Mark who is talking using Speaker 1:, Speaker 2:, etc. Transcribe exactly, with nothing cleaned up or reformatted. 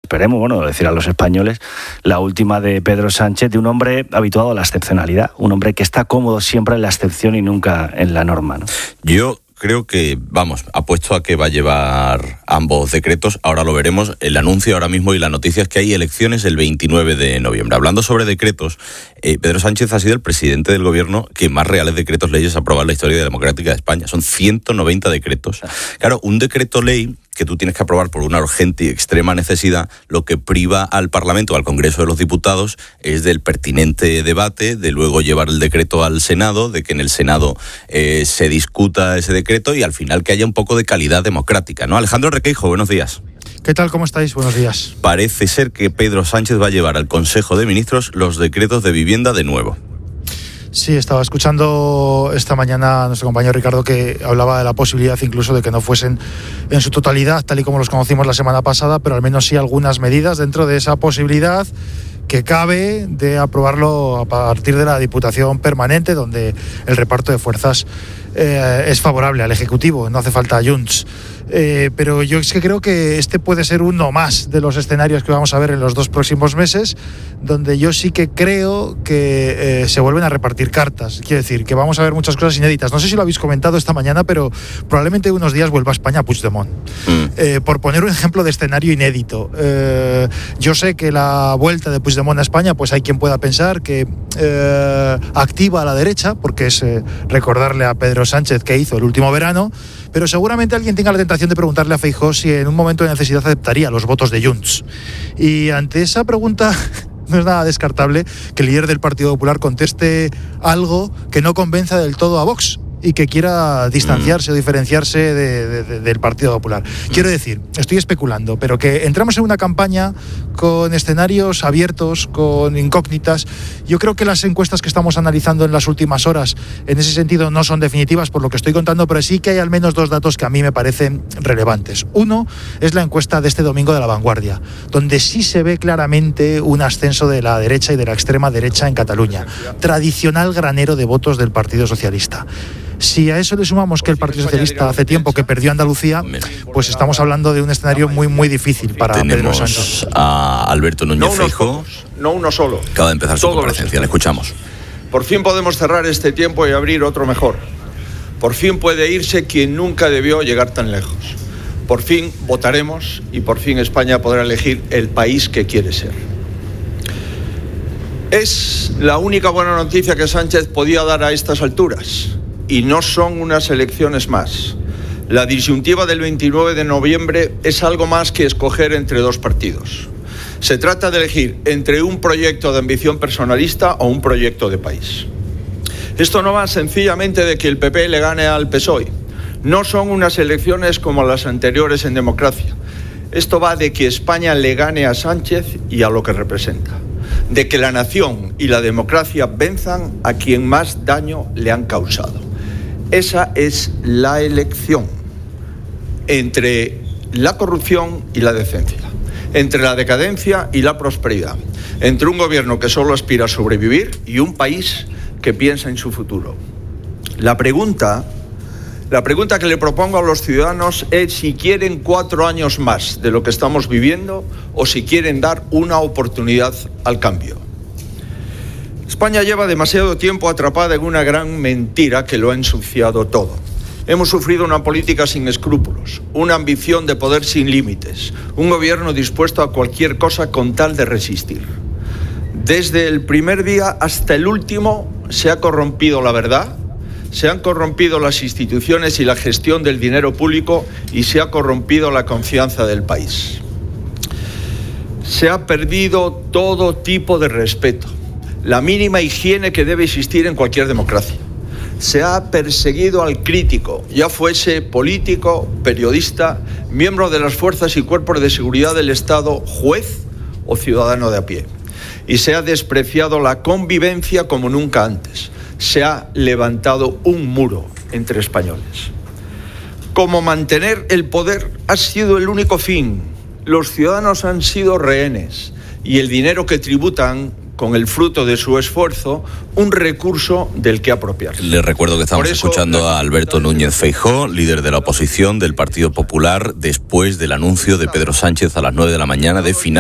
Speaker 1: esperemos, bueno, decir a los españoles, la última de Pedro Sánchez, de un hombre habituado a la excepcionalidad, un hombre que está cómodo siempre en la excepción y nunca en la norma, ¿no?
Speaker 2: Yo creo que, vamos, apuesto a que va a llevar ambos decretos, ahora lo veremos, el anuncio ahora mismo y la noticia es que hay elecciones el veintinueve de noviembre. Hablando sobre decretos, eh, Pedro Sánchez ha sido el presidente del gobierno que más reales decretos leyes ha aprobado en la historia democrática de España. Son ciento noventa decretos. Claro, un decreto ley que tú tienes que aprobar por una urgente y extrema necesidad, lo que priva al Parlamento, al Congreso de los Diputados, es del pertinente debate, de luego llevar el decreto al Senado, de que en el Senado eh, se discuta ese decreto y al final que haya un poco de calidad democrática, ¿no? Alejandro Requeijo, buenos días.
Speaker 3: ¿Qué tal? ¿Cómo estáis? Buenos días.
Speaker 2: Parece ser que Pedro Sánchez va a llevar al Consejo de Ministros los decretos de vivienda de nuevo.
Speaker 3: Sí, estaba escuchando esta mañana a nuestro compañero Ricardo que hablaba de la posibilidad incluso de que no fuesen en su totalidad tal y como los conocimos la semana pasada, pero al menos sí algunas medidas dentro de esa posibilidad que cabe de aprobarlo a partir de la Diputación Permanente, donde el reparto de fuerzas eh, es favorable al Ejecutivo, no hace falta Junts. Eh, pero yo es que creo que este puede ser uno más de los escenarios que vamos a ver en los dos próximos meses, donde yo sí que creo que eh, se vuelven a repartir cartas. Quiero decir, que vamos a ver muchas cosas inéditas. No sé si lo habéis comentado esta mañana, pero probablemente unos días vuelva a España Puigdemont. Mm. Eh, por poner un ejemplo de escenario inédito. Eh, yo sé que la vuelta de Puigdemont a España, pues hay quien pueda pensar que eh, activa a la derecha, porque es eh, recordarle a Pedro Sánchez que hizo el último verano, pero seguramente alguien tenga la tentación de preguntarle a Feijóo si en un momento de necesidad aceptaría los votos de Junts. Y ante esa pregunta no es nada descartable que el líder del Partido Popular conteste algo que no convenza del todo a Vox y que quiera distanciarse mm. o diferenciarse de, de, de, del Partido Popular. Mm. Quiero decir, estoy especulando, pero que entramos en una campaña con escenarios abiertos, con incógnitas. Yo creo que las encuestas que estamos analizando en las últimas horas, en ese sentido, no son definitivas por lo que estoy contando, pero sí que hay al menos dos datos que a mí me parecen relevantes. Uno es la encuesta de este domingo de La Vanguardia, donde sí se ve claramente un ascenso de la derecha y de la extrema derecha en Cataluña, tradicional granero de votos del Partido Socialista. Si a eso le sumamos que el Partido Socialista hace tiempo que perdió Andalucía, pues estamos hablando de un escenario muy, muy difícil para Pedro Sánchez.
Speaker 2: Tenemos a Alberto Núñez Feijóo.
Speaker 4: No uno solo.
Speaker 2: Acaba de empezar su comparecencia, le escuchamos.
Speaker 4: Por fin podemos cerrar este tiempo y abrir otro mejor. Por fin puede irse quien nunca debió llegar tan lejos. Por fin votaremos y por fin España podrá elegir el país que quiere ser. Es la única buena noticia que Sánchez podía dar a estas alturas. Y no son unas elecciones más. La disyuntiva del veintinueve de noviembre es algo más que escoger entre dos partidos. Se trata de elegir entre un proyecto de ambición personalista o un proyecto de país. Esto no va sencillamente de que el P P le gane al P S O E. No son unas elecciones como las anteriores en democracia. Esto va de que España le gane a Sánchez y a lo que representa. De que la nación y la democracia venzan a quien más daño le han causado. Esa es la elección entre la corrupción y la decencia, entre la decadencia y la prosperidad, entre un gobierno que solo aspira a sobrevivir y un país que piensa en su futuro. La pregunta, la pregunta que le propongo a los ciudadanos es si quieren cuatro años más de lo que estamos viviendo o si quieren dar una oportunidad al cambio. España lleva demasiado tiempo atrapada en una gran mentira que lo ha ensuciado todo. Hemos sufrido una política sin escrúpulos, una ambición de poder sin límites, un gobierno dispuesto a cualquier cosa con tal de resistir. Desde el primer día hasta el último se ha corrompido la verdad, se han corrompido las instituciones y la gestión del dinero público y se ha corrompido la confianza del país. Se ha perdido todo tipo de respeto. La mínima higiene que debe existir en cualquier democracia. Se ha perseguido al crítico, ya fuese político, periodista, miembro de las fuerzas y cuerpos de seguridad del Estado, juez o ciudadano de a pie. Y se ha despreciado la convivencia como nunca antes. Se ha levantado un muro entre españoles. Como mantener el poder ha sido el único fin. Los ciudadanos han sido rehenes y el dinero que tributan con el fruto de su esfuerzo, un recurso del que apropiarse.
Speaker 2: Les recuerdo que estamos eso, escuchando a Alberto Núñez Feijóo, líder de la oposición del Partido Popular, después del anuncio de Pedro Sánchez a las nueve de la mañana de final